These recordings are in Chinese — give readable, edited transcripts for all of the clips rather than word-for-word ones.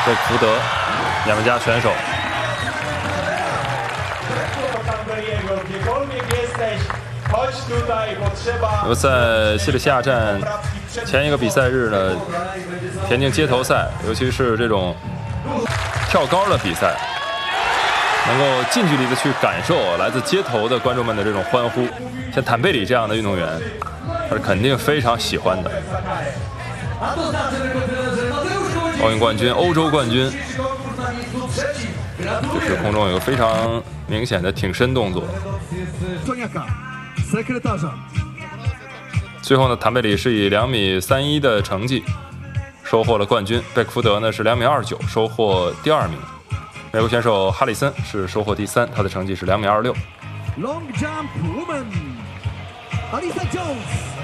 贝克福德，牙买加选手。在西里西亚站前一个比赛日呢，田径街头赛，尤其是这种跳高的比赛，能够近距离的去感受来自街头的观众们的这种欢呼。像坦贝里这样的运动员，他是肯定非常喜欢的。奥运冠军、欧洲冠军，就是空中有个非常明显的挺身动作。最后呢，坦贝里是以2米31的成绩收获了冠军，贝克福德呢是2米29收获第2名，美国选手哈里森是收获第3，他的成绩是2米26。 Long jump woman, Alisa Jones。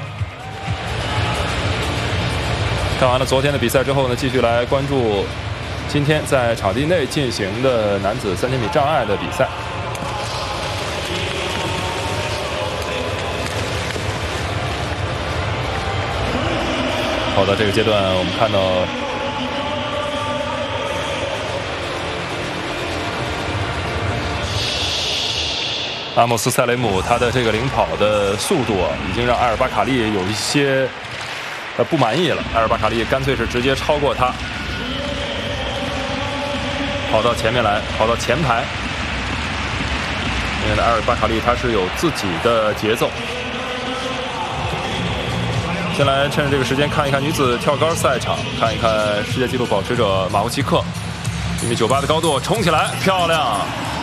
看完了昨天的比赛之后呢，继续来关注今天在场地内进行的男子3000米障碍的比赛。好的，这个阶段我们看到阿莫斯·塞雷姆他的这个领跑的速度已经让埃尔巴卡利有一些不满意了，埃尔巴卡利干脆是直接超过他，跑到前面来，跑到前排。因为埃尔巴卡利他是有自己的节奏。先来趁着这个时间看一看女子跳高赛场，看一看世界纪录保持者马乌奇克1米98的高度冲起来，漂亮！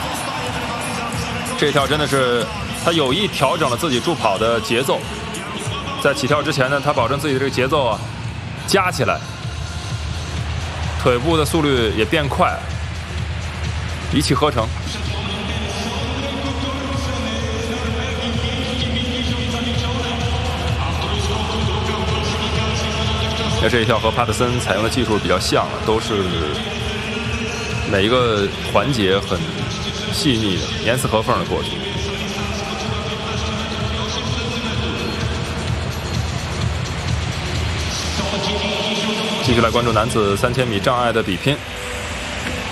这一跳真的是他有意调整了自己助跑的节奏，在起跳之前呢，他保证自己的这个节奏啊加起来，腿部的速率也变快，一气呵成。那这一跳和帕特森采用的技术比较像，都是每一个环节很细腻的、严丝合缝的过去。继续来关注男子3000米障碍的比拼。